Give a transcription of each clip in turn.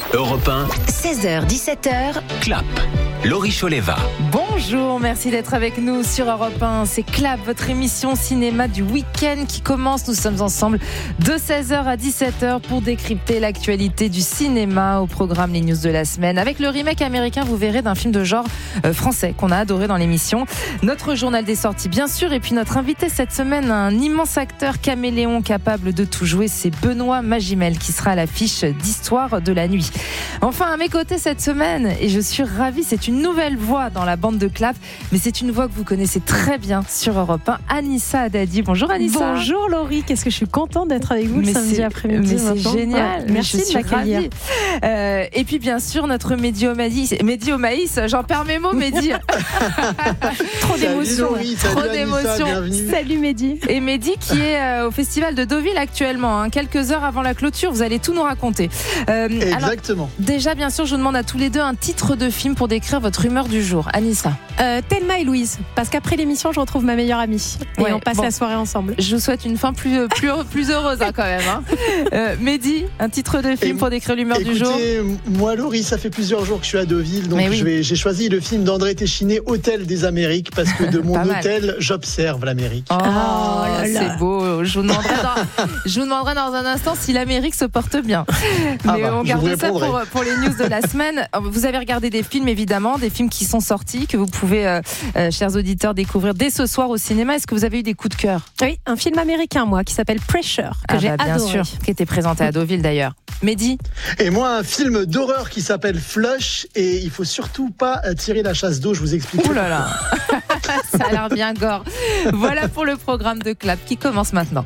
Europe 1, 16h-17h, Clap. Laurie Choleva. Bonjour, merci d'être avec nous sur Europe 1. C'est Clap, votre émission cinéma du week-end qui commence. Nous sommes ensemble de 16h à 17h pour décrypter l'actualité du cinéma. Au programme, les news de la semaine. Avec le remake américain, vous verrez, d'un film de genre français qu'on a adoré dans l'émission. Notre journal des sorties, bien sûr. Et puis notre invité cette semaine, un immense acteur caméléon capable de tout jouer. C'est Benoît Magimel qui sera à l'affiche d'Histoire de la nuit. Enfin, à mes côtés cette semaine, et je suis ravie, c'est une nouvelle voix dans la bande de Clap, mais c'est une voix que vous connaissez très bien sur Europe 1, Anissa Haddadi. Bonjour Anissa. Bonjour Laurie, qu'est-ce que je suis contente d'être avec vous le samedi après-midi. Mais c'est génial, ouais, merci de m'accueillir. Et puis bien sûr notre Mehdi au maïs, j'en perds mes mots Mehdi. Trop d'émotions. Trop d'émotions. Salut Mehdi. Et Mehdi qui est au festival de Deauville actuellement, quelques heures avant la clôture, vous allez tout nous raconter. Exactement. Alors, déjà bien sûr je vous demande à tous les deux un titre de film pour décrire votre humeur du jour. Anissa. Thelma et Louise, parce qu'après l'émission je retrouve ma meilleure amie et on passe la soirée ensemble. Je vous souhaite une fin plus heureuse quand même. Mehdi, un titre de film pour décrire l'humeur du jour. Moi Laurie, ça fait plusieurs jours que je suis à Deauville, donc j'ai choisi le film d'André Téchiné, Hôtel des Amériques, parce que de mon hôtel j'observe l'Amérique. Oh là là. C'est beau. Je vous demanderai dans un instant si l'Amérique se porte bien. Mais on garde ça pour les news de la semaine. Vous avez regardé des films évidemment, des films qui sont sortis, que vous pouvez, chers auditeurs, découvrir dès ce soir au cinéma. Est-ce que vous avez eu des coups de cœur ? Oui, un film américain, moi, qui s'appelle Pressure, que j'ai adoré. Bien sûr, qui était présenté à Deauville d'ailleurs. Mehdi ? Et moi, un film d'horreur qui s'appelle Flush, et il faut surtout pas tirer la chasse d'eau, je vous explique. Ouh là là. Ça a l'air bien gore. Voilà pour le programme de Clap qui commence maintenant.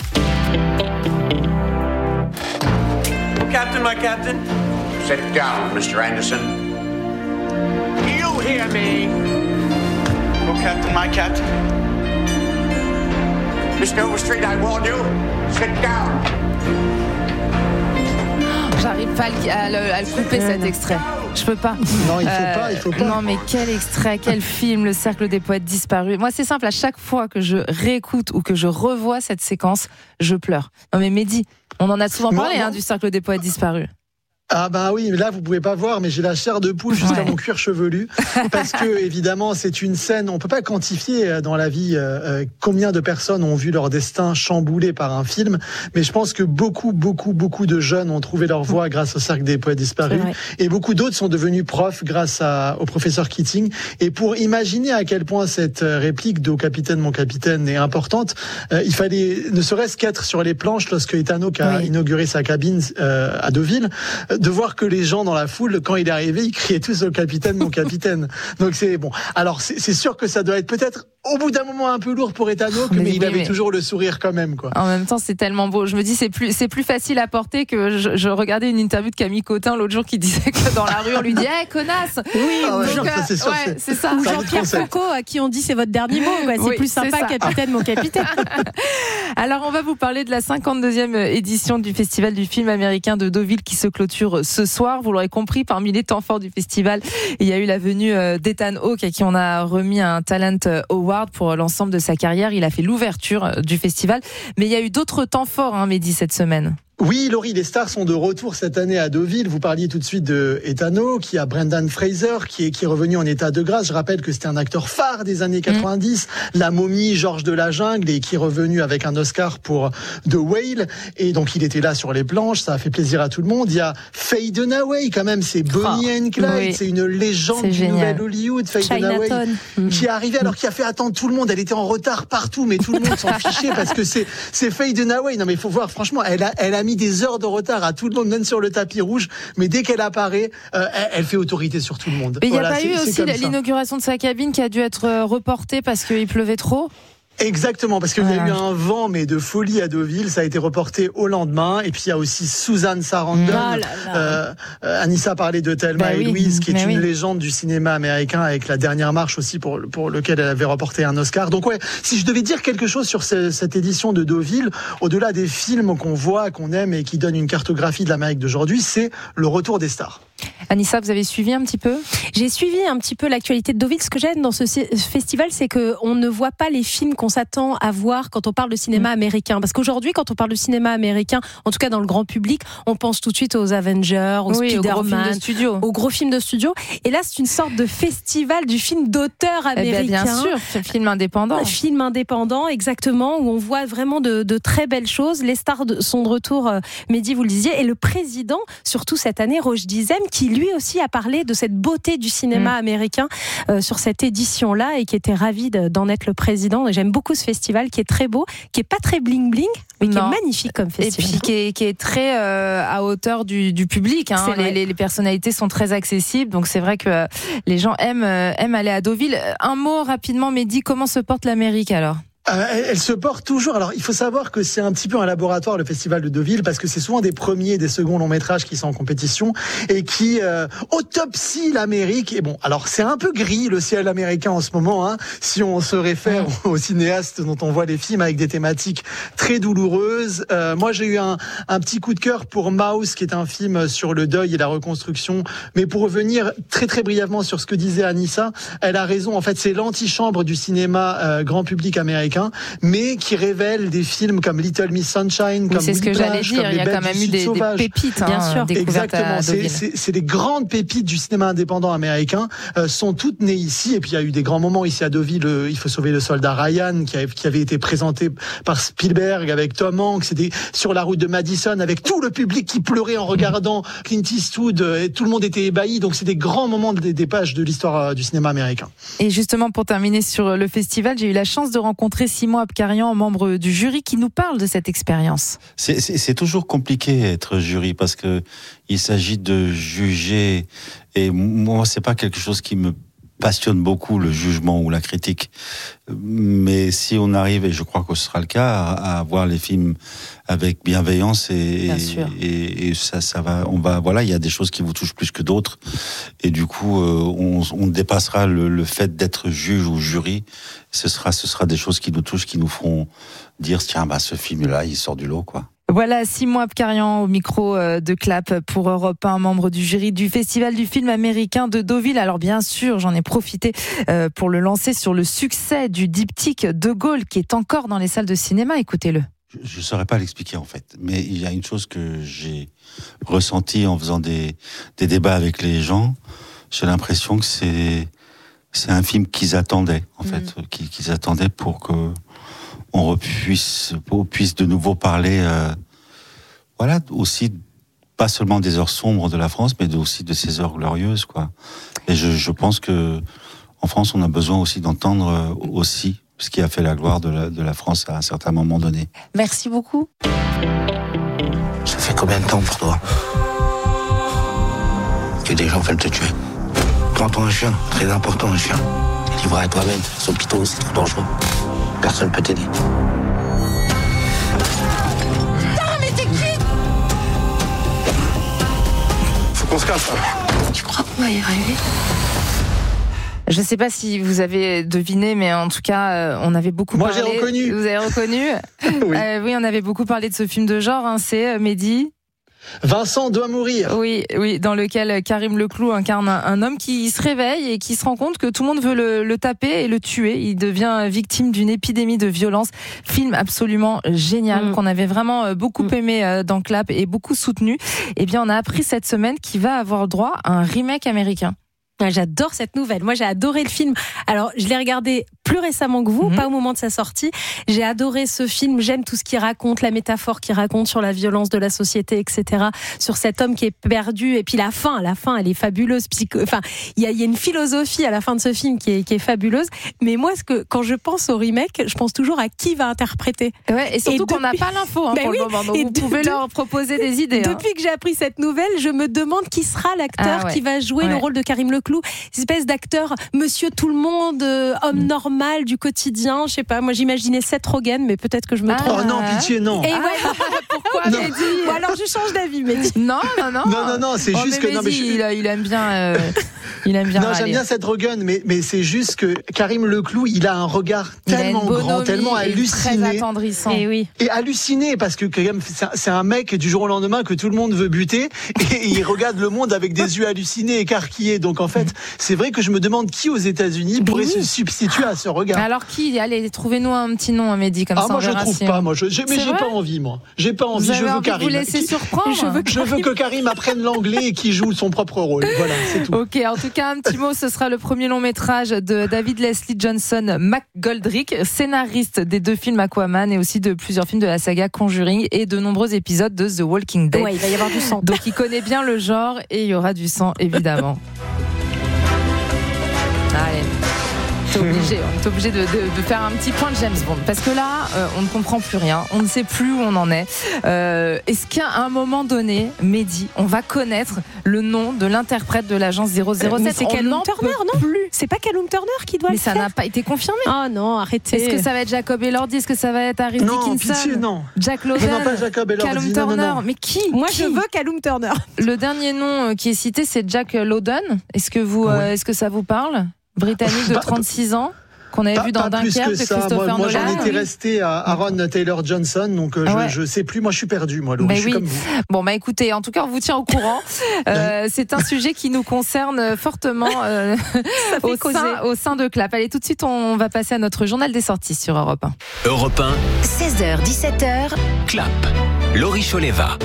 My captain. Sit down, Mr. Anderson. You hear me? Oh, Captain, my captain. Mr. Overstreet, I warned you. Sit down. J'arrive pas à le couper cet extrait. Je peux pas. Non, il faut pas. Non, mais quel extrait, quel film, Le Cercle des Poètes Disparus. Moi, c'est simple, à chaque fois que je réécoute ou que je revois cette séquence, je pleure. Non, mais Mehdi, on en a souvent parlé du Cercle des Poètes Disparus. Ah bah oui, là vous pouvez pas voir, mais j'ai la chair de poule jusqu'à mon cuir chevelu, parce que évidemment c'est une scène, on peut pas quantifier dans la vie combien de personnes ont vu leur destin chamboulé par un film, mais je pense que beaucoup de jeunes ont trouvé leur voie grâce au Cercle des Poètes Disparus, et beaucoup d'autres sont devenus profs grâce au professeur Keating. Et pour imaginer à quel point cette réplique de « Capitaine, mon capitaine » est importante, il fallait ne serait-ce qu'être sur les planches lorsque Ethan Hawke a inauguré sa cabine à Deauville, de voir que les gens dans la foule, quand il est arrivé, ils criaient tous au capitaine, mon capitaine. Donc c'est bon. Alors c'est sûr que ça doit être peut-être au bout d'un moment un peu lourd pour Ethan Hawke, mais il avait toujours le sourire quand même, quoi. En même temps, c'est tellement beau. Je me dis c'est plus facile à porter que je regardais une interview de Camille Cotin l'autre jour qui disait que dans la rue on lui dit "Hey connasse". Oui, c'est sûr, c'est ça. Ou Jean-Pierre Foucault à qui on dit c'est votre dernier mot, quoi. C'est plus sympa, capitaine, mon capitaine. Alors on va vous parler de la 52e édition du Festival du film américain de Deauville qui se clôture ce soir. Vous l'aurez compris, parmi les temps forts du festival, il y a eu la venue d'Ethan Hawke à qui on a remis un Talent Award pour l'ensemble de sa carrière. Il a fait l'ouverture du festival. Mais il y a eu d'autres temps forts, Mehdi, cette semaine. Oui, Laurie, les stars sont de retour cette année à Deauville. Vous parliez tout de suite de Ethan Hawke, qui a Brendan Fraser, qui est revenu en état de grâce. Je rappelle que c'était un acteur phare des années 90. La momie, Georges de la Jungle, et qui est revenu avec un Oscar pour The Whale. Et donc, il était là sur les planches. Ça a fait plaisir à tout le monde. Il y a Faye Dunaway, quand même. C'est Bonnie and Clyde. C'est une légende du nouvel Hollywood. Faye Dunaway, qui est arrivée alors qu'il a fait attendre tout le monde. Elle était en retard partout, mais tout le monde s'en fichait parce que c'est Faye Dunaway. Non, mais il faut voir, franchement, elle a mis des heures de retard à tout le monde, même sur le tapis rouge, mais dès qu'elle apparaît, elle fait autorité sur tout le monde. Mais il n'y a pas eu aussi l'inauguration de sa cabine qui a dû être reportée parce qu'il pleuvait trop ? Exactement, parce qu'il y a eu un vent mais de folie à Deauville, ça a été reporté au lendemain. Et puis il y a aussi Susan Sarandon. Anissa parlait de Thelma et Louise, qui est une légende du cinéma américain, avec La Dernière Marche aussi, pour lequel elle avait remporté un Oscar. Donc si je devais dire quelque chose sur cette édition de Deauville, au-delà des films qu'on voit, qu'on aime et qui donnent une cartographie de l'Amérique d'aujourd'hui, c'est le retour des stars. Anissa, vous avez suivi un petit peu ? J'ai suivi un petit peu l'actualité de Deauville. Ce que j'aime dans ce festival, c'est qu'on ne voit pas les films qu'on s'attend à voir quand on parle de cinéma américain. Parce qu'aujourd'hui, quand on parle de cinéma américain, en tout cas dans le grand public, on pense tout de suite aux Avengers, aux Spider-Man, aux gros films de studio. Et là, c'est une sorte de festival du film d'auteur américain. Bien sûr, film indépendant. Film indépendant, exactement, où on voit vraiment de très belles choses. Les stars sont de retour, Mehdi, vous le disiez, et le président, surtout cette année, Roch Dizem, qui lui aussi a parlé de cette beauté du cinéma américain sur cette édition-là et qui était ravi d'en être le président. Et j'aime beaucoup ce festival qui est très beau, qui est pas très bling-bling, mais qui est magnifique comme festival. Et puis qui est très à hauteur du public. Hein. Les personnalités sont très accessibles, donc c'est vrai que les gens aiment aller à Deauville. Un mot rapidement, Mehdi, comment se porte l'Amérique alors ? Elle se porte toujours. Alors, il faut savoir que c'est un petit peu un laboratoire, le Festival de Deauville, parce que c'est souvent des premiers et des seconds longs métrages qui sont en compétition et qui autopsient l'Amérique. Et bon, alors c'est un peu gris le ciel américain en ce moment, hein, si on se réfère aux cinéastes dont on voit les films avec des thématiques très douloureuses. Moi, j'ai eu un petit coup de cœur pour Mouse, qui est un film sur le deuil et la reconstruction. Mais pour revenir très très brièvement sur ce que disait Anissa, elle a raison. En fait, c'est l'antichambre du cinéma grand public américain, mais qui révèle des films comme Little Miss Sunshine, comme c'est ce que j'allais dire. Il y a quand même eu des pépites, bien sûr. Exactement. C'est des grandes pépites du cinéma indépendant américain, sont toutes nées ici. Et puis il y a eu des grands moments ici à Deauville. Il faut sauver le soldat Ryan, qui avait été présenté par Spielberg avec Tom Hanks. C'était sur la route de Madison avec tout le public qui pleurait en regardant Clint Eastwood. Et tout le monde était ébahi. Donc c'est des grands moments des pages de l'histoire du cinéma américain. Et justement, pour terminer sur le festival, j'ai eu la chance de rencontrer Simon Abkarian, membre du jury, qui nous parle de cette expérience. C'est toujours compliqué être jury parce que il s'agit de juger, et moi c'est pas quelque chose qui me passionne beaucoup, le jugement ou la critique. Mais si on arrive, et je crois que ce sera le cas, à voir les films avec bienveillance et ça va, voilà, il y a des choses qui vous touchent plus que d'autres, et du coup on dépassera le fait d'être juge ou jury. Ce sera des choses qui nous touchent, qui nous feront dire tiens, ce film-là il sort du lot, quoi. Voilà, Simon Abkarian au micro de Clap pour Europe 1, membre du jury du Festival du film américain de Deauville. Alors bien sûr, j'en ai profité pour le lancer sur le succès du diptyque De Gaulle qui est encore dans les salles de cinéma. Écoutez-le. Je ne saurais pas l'expliquer en fait, mais il y a une chose que j'ai ressentie en faisant des débats avec les gens. J'ai l'impression que c'est un film qu'ils attendaient en fait, qu'ils attendaient pour que on puisse de nouveau parler, voilà, aussi pas seulement des heures sombres de la France, mais aussi de ces heures glorieuses, quoi. Et je pense que en France, on a besoin aussi d'entendre aussi ce qui a fait la gloire de la France à un certain moment donné. Merci beaucoup. Ça fait combien de temps pour toi que des gens veulent te tuer? Prends-toi un chien, très important un chien. T'es livré à toi-même, ces hôpitaux, c'est trop dangereux. Personne peut t'aider. Putain, mais t'es qui? Faut qu'on se casse, là. Tu crois qu'on va y arriver? Je ne sais pas si vous avez deviné, mais en tout cas, on avait beaucoup parlé. Moi, j'ai reconnu. Vous avez reconnu? Oui. Oui, on avait beaucoup parlé de ce film de genre. Hein, c'est Mehdi. Vincent doit mourir. Oui, dans lequel Karim Leclou incarne un homme qui se réveille et qui se rend compte que tout le monde veut le taper et le tuer. Il devient victime d'une épidémie de violence. Film absolument génial qu'on avait vraiment beaucoup aimé dans Clap et beaucoup soutenu. Eh bien, on a appris cette semaine qu'il va avoir droit à un remake américain. J'adore cette nouvelle. Moi, j'ai adoré le film. Alors, je l'ai regardé plus récemment que vous, pas au moment de sa sortie. J'ai adoré ce film. J'aime tout ce qu'il raconte, la métaphore qu'il raconte sur la violence de la société, etc. Sur cet homme qui est perdu. Et puis la fin, elle est fabuleuse. Enfin, il y a une philosophie à la fin de ce film qui est fabuleuse. Mais moi, quand je pense au remake, je pense toujours à qui va interpréter. Ouais, et surtout qu'on n'a pas l'info pour le moment. Donc vous pouvez leur proposer des idées. Depuis que j'ai appris cette nouvelle, je me demande qui sera l'acteur qui va jouer le rôle de Karim Leclou. Espèce d'acteur, monsieur tout le monde, homme normal du quotidien. Je sais pas, moi j'imaginais Seth Rogen, mais peut-être que je me trompe. Oh non, pitié, non. Et pourquoi Mehdi? Bon, alors je change d'avis, Mehdi. Non, c'est juste que Mehdi, il aime bien Il aime bien Non, râler. j'aime bien Seth Rogen, mais c'est juste que Karim Leclou, il a un regard tellement grand, tellement halluciné. Très attendrissant. Et oui. Et halluciné, parce que Karim, c'est un mec du jour au lendemain que tout le monde veut buter, et il regarde le monde avec des yeux hallucinés, écarquillés. Donc en fait, c'est vrai que je me demande qui aux États-Unis pourrait se substituer à ce regard. Alors qui? Allez, trouvez-nous un petit nom, Mehdi, comme ça. Moi on je verra trouve si pas, on- moi. Mais j'ai pas envie, moi. J'ai pas envie, Vous je avez veux envie de Karim. vous laisser surprendre. Je veux que Karim apprenne l'anglais et qu'il joue son propre rôle. Voilà, c'est tout. Ok, en tout cas, un petit mot, ce sera le premier long métrage de David Leslie Johnson McGoldrick, scénariste des 2 films Aquaman et aussi de plusieurs films de la saga Conjuring et de nombreux épisodes de The Walking Dead. Ouais, il va y avoir du sang. Donc il connaît bien le genre et il y aura du sang, évidemment. Allez. On est obligé de faire un petit point de James Bond parce que là on ne comprend plus rien, on ne sait plus où on en est. Est-ce qu'à un moment donné, Mehdi, on va connaître le nom de l'interprète de l'agence 007? Mais c'est Callum Turner, non? Plus. C'est pas Callum Turner qui doit Mais le ça faire? n'a pas été confirmé. Oh non, arrêtez. Est-ce que ça va être Jacob Elordi? Est-ce que ça va être Harry Non, Dickinson? pitié, non. Jack Non, Lowden? pas Jacob Elordi. Callum Non, non, Turner? non. Mais qui? Moi, Qui je veux Callum Turner. Le dernier nom qui est cité, c'est Jack Lowden. Est-ce que ça vous parle? Britannique de 36 ans. Qu'on avait vu dans pas plus Dunkerque que de ça. Christopher Moi, Nolan. j'en étais resté à Aaron Taylor Johnson, donc Ouais. je sais plus. Moi, je suis perdu, moi, Laurie. Mais Je suis oui. comme vous. Bon, bah écoutez, en tout cas, on vous tient au courant. C'est un sujet qui nous concerne fortement au sein de CLAP. Allez, tout de suite, on va passer à notre journal des sorties sur Europe 1. Europe 1, 16h, 17h, Clap. Laurie Choleva.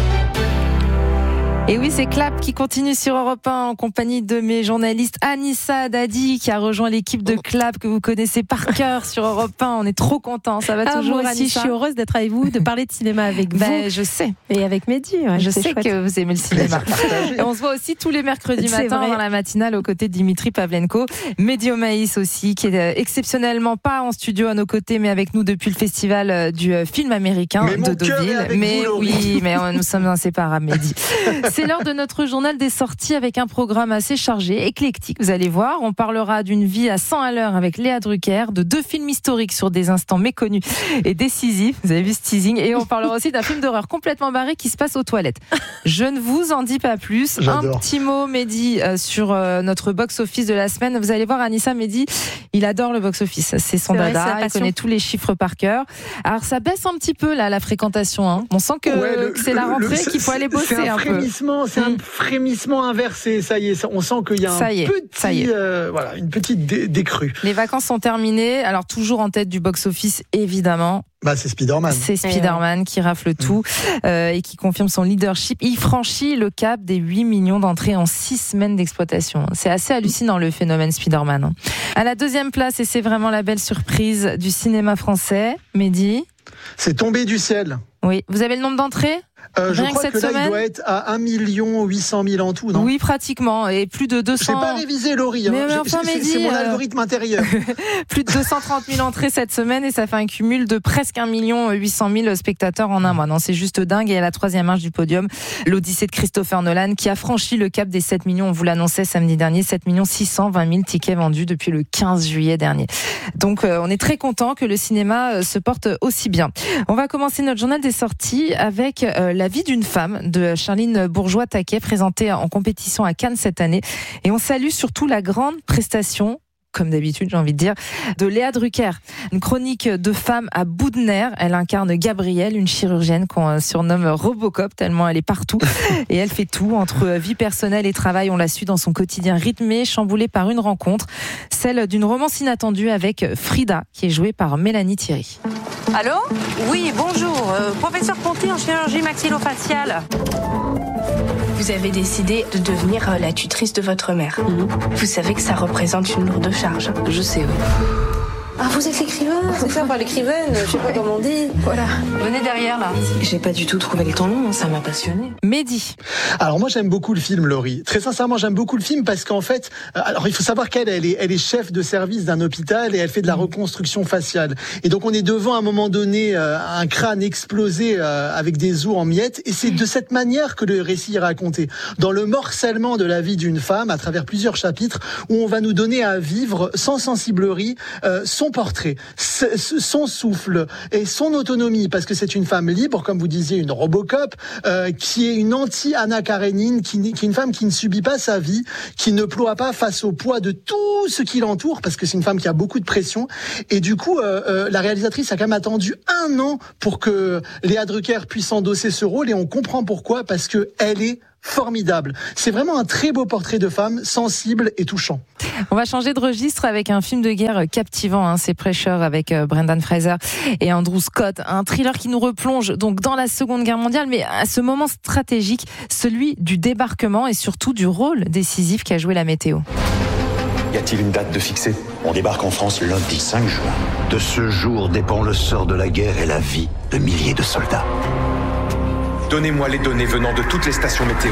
Et oui, c'est CLAP qui continue sur Europe 1 en compagnie de mes journalistes Anissa Dadi qui a rejoint l'équipe de CLAP que vous connaissez par cœur sur Europe 1. On est trop contents. Ça va toujours, moi aussi, Anissa? je suis heureuse d'être avec vous, de parler de cinéma avec vous. Je sais. Et avec Mehdi. Ouais, Je c'est sais chouette. que vous aimez le cinéma. Et on se voit aussi tous les mercredis C'est matins vrai. dans la matinale aux côtés de Dimitri Pavlenko. Mehdi Omaïs aussi, qui est exceptionnellement pas en studio à nos côtés, mais avec nous depuis le festival du film américain Mais mon de cœur est Deauville. avec Mais vous, Laurie. oui, mais nous sommes inséparables, Mehdi. C'est l'heure de notre journal des sorties avec un programme assez chargé, éclectique. Vous allez voir, on parlera d'une vie à 100 à l'heure avec Léa Drucker, de 2 films historiques sur des instants méconnus et décisifs. Vous avez vu ce teasing. Et on parlera aussi d'un film d'horreur complètement barré qui se passe aux toilettes. Je ne vous en dis pas plus. J'adore. Un petit mot, Mehdi, sur notre box-office de la semaine. Vous allez voir, Anissa, Mehdi, il adore le box-office. C'est son C'est vrai, dada. c'est sa Il passion. connaît tous les chiffres par cœur. Alors, ça baisse un petit peu, là, la fréquentation. Hein. On sent que c'est la rentrée, qu'il faut aller bosser c'est un peu. frémissement, c'est un frémissement inversé. Ça y est, on sent qu'il y a Ça y est, ça y est. une petite décrue. Les vacances sont terminées. Alors, toujours en tête du box-office, évidemment. C'est Spider-Man. C'est Spider-Man qui rafle tout et qui confirme son leadership. Il franchit le cap des 8 millions d'entrées en 6 semaines d'exploitation. C'est assez hallucinant le phénomène Spider-Man. À la 2e place, et c'est vraiment la belle surprise du cinéma français, Mehdi. C'est tombé du ciel. Oui, vous avez le nombre d'entrées? Je Rien crois que que cette là, semaine il doit être à 1 800 000 en tout, non? Oui, pratiquement. Et plus de 200... Je n'ai pas révisé, Laurie. Mais enfin, Mehdi, c'est mon algorithme intérieur. Plus de 230 000 entrées cette semaine et ça fait un cumul de presque 1 800 000 spectateurs en un mois. Non, c'est juste dingue. Et à la 3e marche du podium, l'Odyssée de Christopher Nolan qui a franchi le cap des 7 millions. On vous l'annonçait samedi dernier, 7 620 000 tickets vendus depuis le 15 juillet dernier. Donc, on est très content que le cinéma se porte aussi bien. On va commencer notre journal des sorties avec La vie d'une femme de Charline Bourgeois-Taquet, présentée en compétition à Cannes cette année. Et on salue surtout la grande prestation, comme d'habitude, j'ai envie de dire, de Léa Drucker. Une chronique de femme à bout de nerfs. Elle incarne Gabrielle, une chirurgienne qu'on surnomme Robocop, tellement elle est partout. Et elle fait tout, entre vie personnelle et travail. On l'a su dans son quotidien rythmé, chamboulé par une rencontre, celle d'une romance inattendue avec Frida, qui est jouée par Mélanie Thierry. Allô ? Oui, bonjour. Professeur Conti en chirurgie maxillofaciale. Vous avez décidé de devenir la tutrice de votre mère. Vous savez que ça représente une lourde charge. Je sais, oui. Ah, vous êtes l'écrivain? C'est ça, pas l'écrivaine, je sais pas comment on dit. Voilà. Venez derrière, là. J'ai pas du tout trouvé le temps long, ça m'a passionné. Mehdi. Alors moi j'aime beaucoup le film, Laurie. Très sincèrement, j'aime beaucoup le film parce qu'en fait, alors il faut savoir qu'elle est chef de service d'un hôpital et elle fait de la reconstruction faciale. Et donc on est devant à un moment donné un crâne explosé avec des os en miettes et c'est de cette manière que le récit est raconté. Dans le morcellement de la vie d'une femme à travers plusieurs chapitres où on va nous donner à vivre sans sensiblerie son son portrait, son souffle et son autonomie, parce que c'est une femme libre, comme vous disiez, une Robocop, qui est une anti-Anna Karénine, qui est une femme qui ne subit pas sa vie, qui ne ploie pas face au poids de tout ce qui l'entoure, parce que c'est une femme qui a beaucoup de pression. Et du coup, la réalisatrice a quand même attendu 1 an pour que Léa Drucker puisse endosser ce rôle, et on comprend pourquoi, parce que elle est formidable. C'est vraiment un très beau portrait de femme, sensible et touchant. On va changer de registre avec un film de guerre captivant, c'est Pressure avec Brendan Fraser et Andrew Scott, un thriller qui nous replonge donc dans la Seconde Guerre mondiale, mais à ce moment stratégique, celui du débarquement et surtout du rôle décisif qu'a joué la météo. Y a-t-il une date de fixée ? On débarque en France lundi 5 juin. De ce jour dépend le sort de la guerre et la vie de milliers de soldats. Donnez-moi les données venant de toutes les stations météo.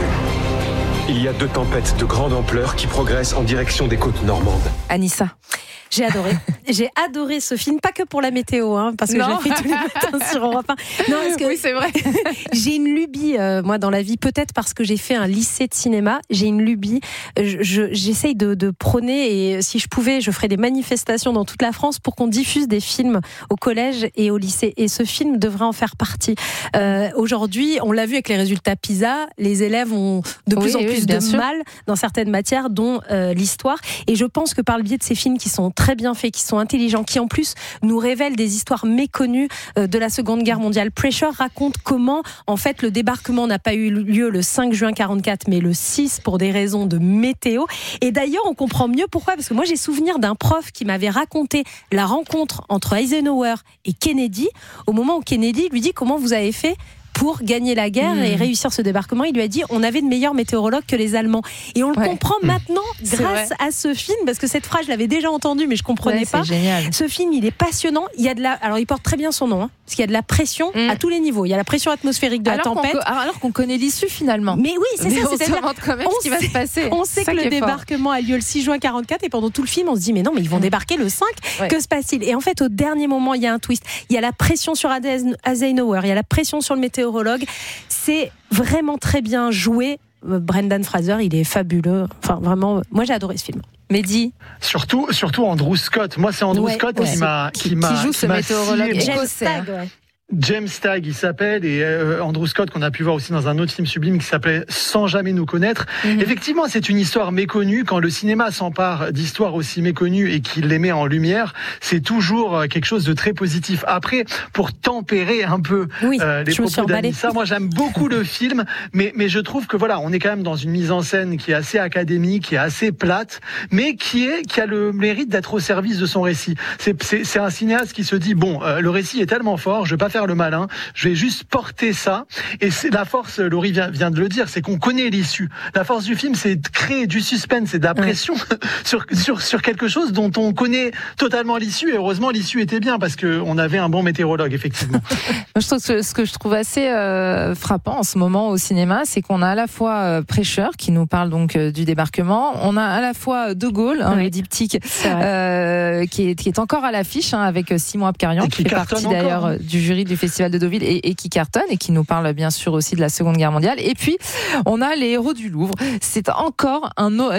Il y a 2 tempêtes de grande ampleur qui progressent en direction des côtes normandes. Anissa. J'ai adoré. J'ai adoré ce film, pas que pour la météo, parce que je l'ai fait tous les matins sur Europe 1. Non, parce que oui, c'est vrai. J'ai une lubie, moi, dans la vie, peut-être parce que j'ai fait un lycée de cinéma. J'ai une lubie. J'essaye de prôner, et si je pouvais, je ferais des manifestations dans toute la France pour qu'on diffuse des films au collège et au lycée. Et ce film devrait en faire partie. Aujourd'hui, on l'a vu avec les résultats PISA, les élèves ont de plus en plus de mal dans certaines matières, dont l'histoire. Et je pense que par le biais de ces films qui sont très bien faits, qui sont intelligents, qui en plus nous révèlent des histoires méconnues de la Seconde Guerre mondiale. Pressure raconte comment, en fait, le débarquement n'a pas eu lieu le 5 juin 44, mais le 6 pour des raisons de météo. Et d'ailleurs, on comprend mieux pourquoi, parce que moi, j'ai souvenir d'un prof qui m'avait raconté la rencontre entre Eisenhower et Kennedy, au moment où Kennedy lui dit: comment vous avez fait pour gagner la guerre et réussir ce débarquement? Il lui a dit: on avait de meilleurs météorologues que les Allemands. Et on le comprend maintenant grâce à ce film, parce que cette phrase, je l'avais déjà entendue, mais je comprenais pas. Génial. Ce film, il est passionnant. Il y a alors il porte très bien son nom, parce qu'il y a de la pression à tous les niveaux. Il y a la pression atmosphérique de la tempête. Alors qu'on connaît l'issue finalement. Mais oui, c'est ça. On se demande quand même ce qui va se passer. On sait que le débarquement a lieu le 6 juin 44, et pendant tout le film, on se dit: mais non, mais ils vont débarquer le 5. Que se passe-t-il? Et en fait, au dernier moment, il y a un twist. Il y a la pression sur Eisenhower, il y a la pression sur le météorologue. C'est vraiment très bien joué. Brendan Fraser, il est fabuleux. Enfin, vraiment, moi j'ai adoré ce film. Mehdi. Surtout Andrew Scott. Moi, c'est Andrew Scott qui joue ce météorologue écossais. James Stagg, il s'appelle, et Andrew Scott, qu'on a pu voir aussi dans un autre film sublime qui s'appelait Sans jamais nous connaître. Effectivement, c'est une histoire méconnue. Quand le cinéma s'empare d'histoires aussi méconnues et qu'il les met en lumière, c'est toujours quelque chose de très positif. Après, pour tempérer un peu les propos d'Anissa, moi j'aime beaucoup le film, mais je trouve que voilà, on est quand même dans une mise en scène qui est assez académique, qui est assez plate, mais qui a le mérite d'être au service de son récit. C'est un cinéaste qui se dit: bon, le récit est tellement fort, je vais pas faire le malin, je vais juste porter ça. Et c'est la force, Laurie vient de le dire, c'est qu'on connaît l'issue. La force du film, c'est de créer du suspense et de la pression sur quelque chose dont on connaît totalement l'issue. Et heureusement, l'issue était bien, parce qu'on avait un bon météorologue, effectivement. Je trouve ce que je trouve assez frappant en ce moment au cinéma, c'est qu'on a à la fois Pressure qui nous parle donc du débarquement, on a à la fois De Gaulle, le diptyque qui est encore à l'affiche, avec Simon Abkarian, qui fait partie d'ailleurs du jury du Festival de Deauville et qui cartonne et qui nous parle bien sûr aussi de la Seconde Guerre mondiale. Et puis on a Les Héros du Louvre. C'est encore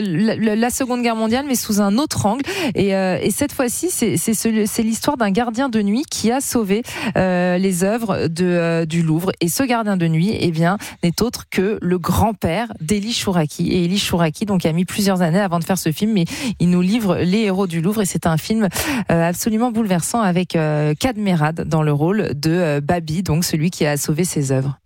la Seconde Guerre mondiale, mais sous un autre angle. Et cette fois-ci, c'est l'histoire d'un gardien de nuit qui a sauvé les œuvres du Louvre. Et ce gardien de nuit, n'est autre que le grand-père d'Élie Chouraki. Et Élie Chouraki, donc, a mis plusieurs années avant de faire ce film, mais il nous livre Les Héros du Louvre. Et c'est un film absolument bouleversant, avec Kad Merad dans le rôle de Babi, donc celui qui a sauvé ses œuvres.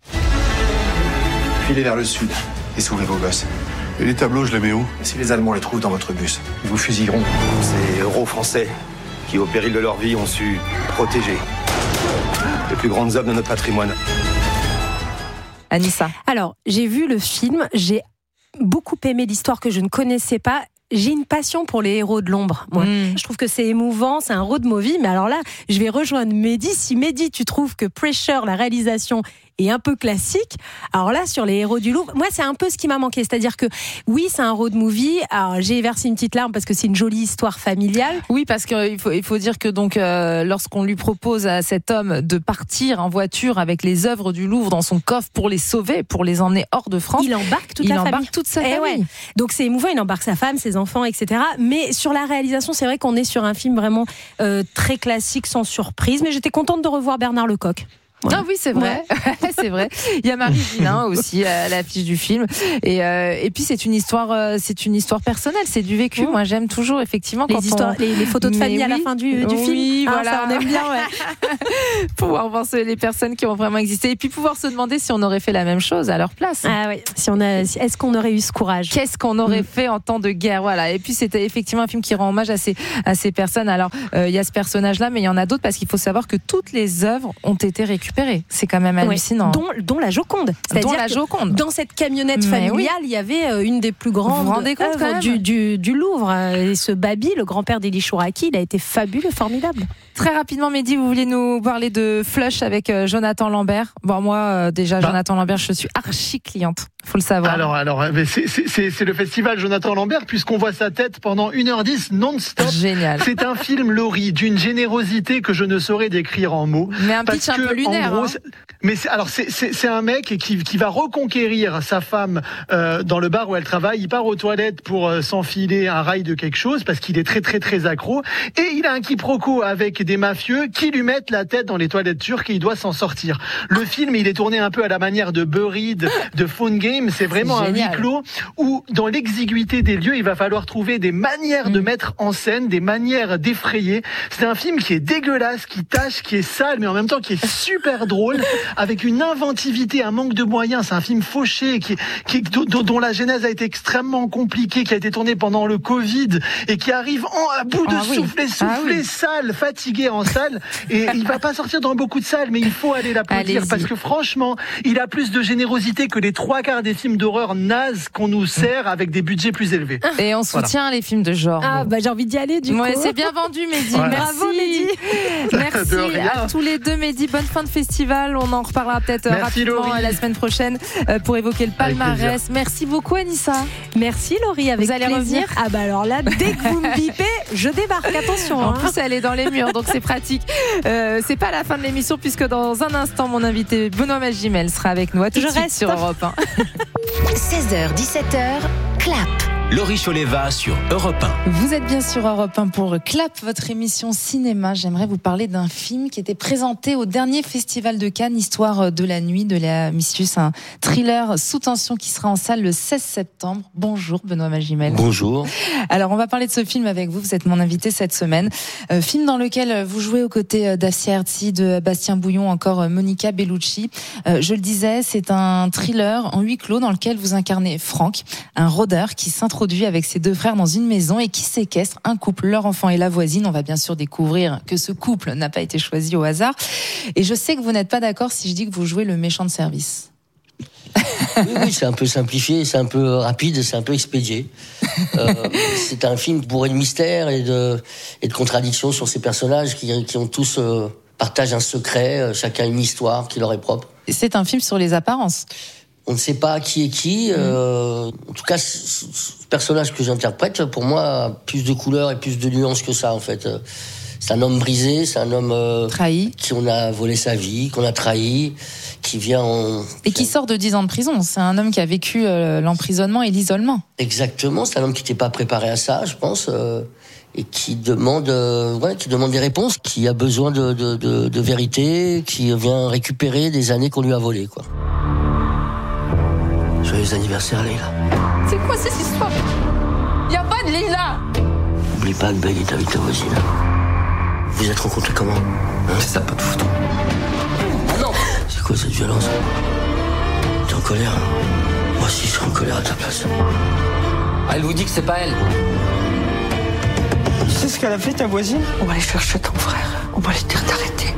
Filez vers le sud et sauvez vos gosses. Et les tableaux, je les mets où? Si les Allemands les trouvent dans votre bus, ils vous fusilleront. Ces héros français qui, au péril de leur vie, ont su protéger les plus grandes œuvres de notre patrimoine. Anissa. Alors, j'ai vu le film, j'ai beaucoup aimé l'histoire que je ne connaissais pas. J'ai une passion pour les héros de l'ombre. Moi. Je trouve que c'est émouvant, c'est un road movie. Mais alors là, je vais rejoindre Mehdi. Si Mehdi, tu trouves que Pressure, la réalisation, et un peu classique. Alors là, sur les héros du Louvre, moi, c'est un peu ce qui m'a manqué. C'est-à-dire que, oui, c'est un road movie. Alors, j'ai versé une petite larme parce que c'est une jolie histoire familiale. Oui, parce qu'il faut dire que donc, lorsqu'on lui propose à cet homme de partir en voiture avec les œuvres du Louvre dans son coffre pour les sauver, pour les emmener hors de France, il embarque toute sa famille. Ouais. Donc c'est émouvant, il embarque sa femme, ses enfants, etc. Mais sur la réalisation, c'est vrai qu'on est sur un film vraiment très classique, sans surprise. Mais j'étais contente de revoir Bernard Lecoq. Voilà. Ah oui, c'est vrai. Ouais. C'est vrai. Il y a Marie Gillin aussi à l'affiche du film. Et puis c'est une histoire personnelle, c'est du vécu. Moi, j'aime toujours effectivement quand les photos de famille à la fin du film. Oui, voilà. Ça, on aime bien. Ouais. Pouvoir voir les personnes qui ont vraiment existé et puis pouvoir se demander si on aurait fait la même chose à leur place. Ah oui. Est-ce qu'on aurait eu ce courage ? Qu'est-ce qu'on aurait fait en temps de guerre ? Voilà. Et puis c'était effectivement un film qui rend hommage à ces personnes. Alors il y a ce personnage-là, mais il y en a d'autres parce qu'il faut savoir que toutes les œuvres ont été récupérées. C'est quand même hallucinant. Dont la Joconde. C'est-à-dire dans cette camionnette familiale, il y avait une des plus grandes œuvres du Louvre. Et ce Babi, le grand-père d'Élie Chouraki, il a été fabuleux, formidable. Très rapidement, Mehdi, vous voulez nous parler de Flush avec Jonathan Lambert ? Bon, moi, Jonathan Lambert, je suis archi cliente. Faut le savoir. Alors, c'est le festival Jonathan Lambert, puisqu'on voit sa tête pendant 1h10 non-stop. Génial. C'est un film, Laurie, d'une générosité que je ne saurais décrire en mots. Mais un pitch un peu lunaire. En gros, c'est un mec qui va reconquérir sa femme dans le bar où elle travaille. Il part aux toilettes pour s'enfiler un rail de quelque chose parce qu'il est très très très accro. Et il a un quiproquo avec des mafieux qui lui mettent la tête dans les toilettes turques et il doit s'en sortir. Le film, il est tourné un peu à la manière de Buried, de Phone Game. C'est vraiment un huis clos où, dans l'exiguïté des lieux, il va falloir trouver des manières de mettre en scène, des manières d'effrayer. C'est un film qui est dégueulasse, qui tâche, qui est sale, mais en même temps qui est super drôle, avec une inventivité, un manque de moyens. C'est un film fauché, dont la genèse a été extrêmement compliquée, qui a été tourné pendant le Covid et qui arrive à bout de souffler, sale, fatigué en salle. Et il va pas sortir dans beaucoup de salles, mais il faut aller l'applaudir parce que franchement, il a plus de générosité que les 3/4 des films d'horreur nazes qu'on nous sert avec des budgets plus élevés. Et on soutient les films de genre. J'ai envie d'y aller du coup. C'est bien vendu, Mehdi. Voilà. Bravo, Mehdi. Merci à tous les deux, Mehdi. Bonne fin de festival. On en reparlera peut-être rapidement Laurie. la semaine prochaine pour évoquer le palmarès. Merci beaucoup, Anissa. Merci, Laurie. Avec vous allez plaisir. revenir. Alors là, dès que vous me bipez, je débarque. Attention. En plus, elle est dans les murs, donc c'est pratique. C'est pas la fin de l'émission puisque dans un instant, mon invité Benoît Magimel sera avec nous. À tout de suite sur Europe 1. 16h, 17h, Clap. Laurie Choleva sur Europe 1. Vous êtes bien sur Europe 1 pour Clap, votre émission cinéma. J'aimerais vous parler d'un film qui était présenté au dernier festival de Cannes, Histoire de la nuit de Léa Missius, un thriller sous tension qui sera en salle le 16 septembre. Bonjour Benoît Magimel. Bonjour. Alors on va parler de ce film avec vous, vous êtes mon invité cette semaine. Film dans lequel vous jouez aux côtés d'Afsia Herzi, de Bastien Bouillon, encore Monica Bellucci. Je le disais, c'est un thriller en huis clos dans lequel vous incarnez Franck, un rôdeur qui s'introduit avec ses deux frères dans une maison et qui séquestre un couple, leur enfant et la voisine. On va bien sûr découvrir que ce couple n'a pas été choisi au hasard. Et je sais que vous n'êtes pas d'accord si je dis que vous jouez le méchant de service. Oui, c'est un peu simplifié, c'est un peu rapide, c'est un peu expédié. C'est un film bourré de mystères et de contradictions sur ces personnages qui ont tous partagent un secret, chacun une histoire qui leur est propre. C'est un film sur les apparences. On ne sait pas qui est qui. En tout cas, ce personnage que j'interprète, pour moi, a plus de couleurs et plus de nuances que ça, en fait. C'est un homme brisé, c'est un homme trahi, qui on a volé sa vie, qu'on a trahi, qui vient et qui sort de 10 ans de prison. C'est un homme qui a vécu l'emprisonnement et l'isolement. Exactement, c'est un homme qui n'était pas préparé à ça, je pense, et qui demande des réponses, qui a besoin de vérité, qui vient récupérer des années qu'on lui a volées, quoi. Joyeux anniversaire, Leïla. C'est quoi cette histoire? Y a pas de Leïla. N'oublie pas que Belle est avec ta voisine. Vous êtes rencontrés comment? C'est ça, pas de photo. Ah non! C'est quoi cette violence? T'es en colère? Moi aussi, je suis en colère à ta place. Elle vous dit que c'est pas elle. Tu sais ce qu'elle a fait, ta voisine? On va aller chercher ton frère. On va lui dire d'arrêter.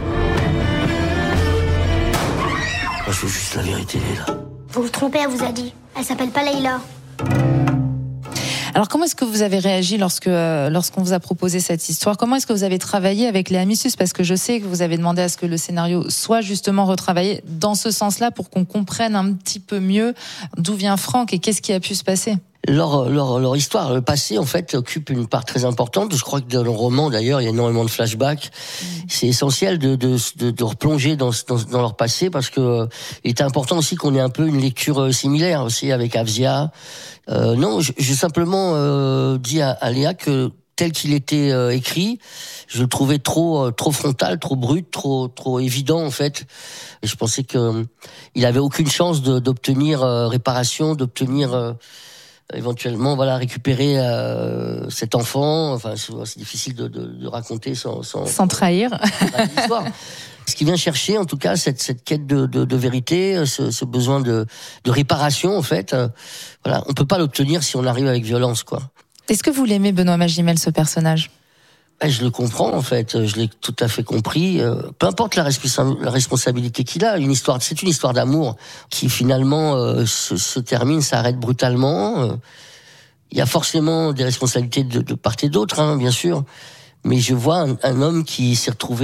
Moi, je veux juste la vérité, Leïla. Vous vous trompez, elle vous a dit. Elle s'appelle pas Leïla. Alors comment est-ce que vous avez réagi lorsqu'on vous a proposé cette histoire? Comment est-ce que vous avez travaillé avec Léa Missus? Parce que je sais que vous avez demandé à ce que le scénario soit justement retravaillé dans ce sens-là pour qu'on comprenne un petit peu mieux d'où vient Franck et qu'est-ce qui a pu se passer. Leur histoire, le passé, en fait, occupe une part très importante. Je crois que dans le roman, d'ailleurs, il y a énormément de flashbacks. C'est essentiel de replonger dans leur passé parce que il est important aussi qu'on ait un peu une lecture similaire aussi avec Avzia. Non, j'ai simplement dit à Léa que tel qu'il était écrit, je le trouvais trop frontal, trop brut, trop évident en fait. Et je pensais que il avait aucune chance d'obtenir réparation, d'obtenir éventuellement récupérer cet enfant. Enfin, c'est difficile de raconter sans trahir l'histoire. Ce qui vient chercher, en tout cas, cette quête de vérité, ce besoin de réparation, en fait, on peut pas l'obtenir si on arrive avec violence, quoi. Est-ce que vous l'aimez, Benoît Magimel, ce personnage? Je le comprends, en fait. Je l'ai tout à fait compris. Peu importe la responsabilité qu'il a, c'est une histoire d'amour qui, finalement, se termine, s'arrête brutalement. Il y a forcément des responsabilités de part et d'autre, bien sûr. Mais je vois un homme qui s'est retrouvé